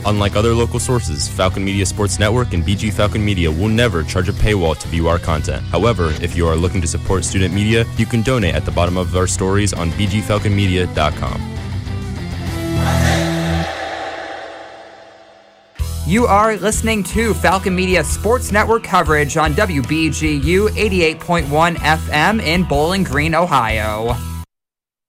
Unlike other local sources, Falcon Media Sports Network and BG Falcon Media will never charge a paywall to view our content. However, if you are looking to support student media, you can donate at the bottom of our stories on bgfalconmedia.com. You are listening to Falcon Media Sports Network coverage on WBGU 88.1 FM in Bowling Green, Ohio.